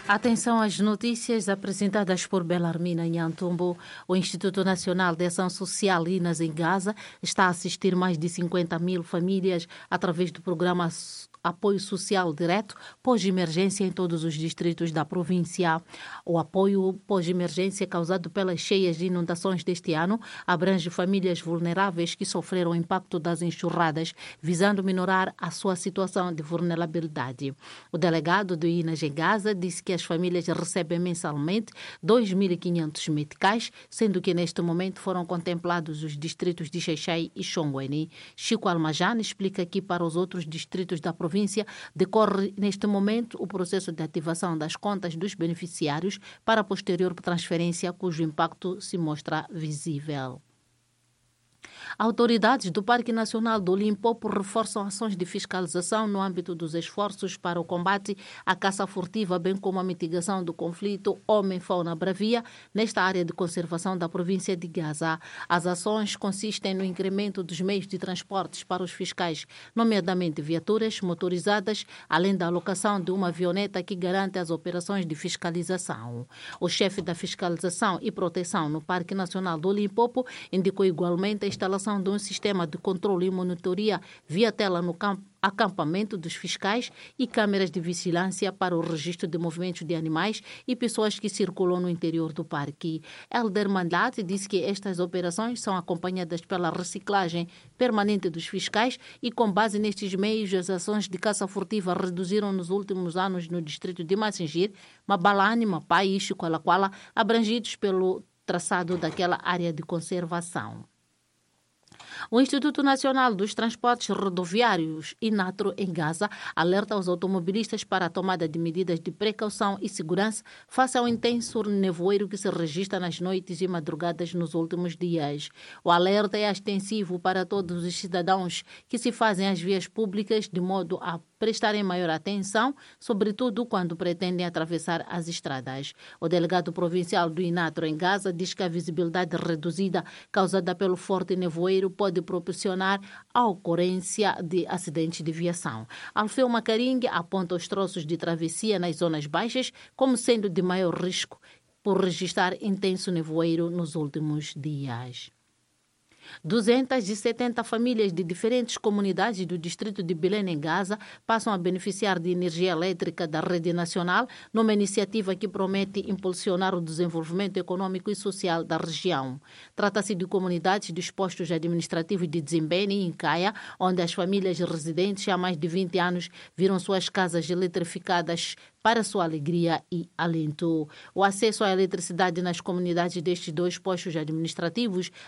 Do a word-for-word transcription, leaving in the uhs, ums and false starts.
Atenção às notícias apresentadas por Belarmina Nhantumbo. O Instituto Nacional de Ação Social I N A S em Gaza está a assistir mais de cinquenta mil famílias através do programa Apoio Social Direto pós-emergência em todos os distritos da província. O apoio pós-emergência causado pelas cheias de inundações deste ano abrange famílias vulneráveis que sofreram o impacto das enxurradas, visando minorar a sua situação de vulnerabilidade. O delegado do I N A S em Gaza disse que as famílias recebem mensalmente dois mil e quinhentos meticais, sendo que neste momento foram contemplados os distritos de Xai-Xai e Xongueni. Chico Almajane explica que para os outros distritos da província decorre neste momento o processo de ativação das contas dos beneficiários para a posterior transferência, cujo impacto se mostra visível. Autoridades do Parque Nacional do Limpopo reforçam ações de fiscalização no âmbito dos esforços para o combate à caça furtiva, bem como a mitigação do conflito homem-fauna-bravia nesta área de conservação da província de Gaza. As ações consistem no incremento dos meios de transportes para os fiscais, nomeadamente viaturas motorizadas, além da alocação de uma avioneta que garante as operações de fiscalização. O chefe da fiscalização e proteção no Parque Nacional do Limpopo indicou igualmente a instalação de um sistema de controle e monitoria via tela no campo acampamento dos fiscais e câmeras de vigilância para o registro de movimentos de animais e pessoas que circulam no interior do parque. Helder Mandate disse que estas operações são acompanhadas pela reciclagem permanente dos fiscais e, com base nestes meios, as ações de caça furtiva reduziram nos últimos anos no distrito de Massingir, Mabalane, Mapai e Chiqualaquala, abrangidos pelo traçado daquela área de conservação. O Instituto Nacional dos Transportes Rodoviários, INATRO, em Gaza, alerta os automobilistas para a tomada de medidas de precaução e segurança face ao intenso nevoeiro que se registra nas noites e madrugadas nos últimos dias. O alerta é extensivo para todos os cidadãos que se fazem às vias públicas, de modo a prestarem maior atenção, sobretudo quando pretendem atravessar as estradas. O delegado provincial do INATRO em Gaza diz que a visibilidade reduzida causada pelo forte nevoeiro pode proporcionar a ocorrência de acidentes de viação. Alfeu Macaringue aponta os troços de travessia nas zonas baixas como sendo de maior risco por registrar intenso nevoeiro nos últimos dias. duzentas e setenta famílias de diferentes comunidades do distrito de Belém, em Gaza, passam a beneficiar de energia elétrica da rede nacional, numa iniciativa que promete impulsionar o desenvolvimento econômico e social da região. Trata-se de comunidades dos postos administrativos de Dzimbeni e Incaia, onde as famílias residentes há mais de vinte anos viram suas casas eletrificadas para sua alegria e alento. O acesso à eletricidade nas comunidades destes dois postos administrativos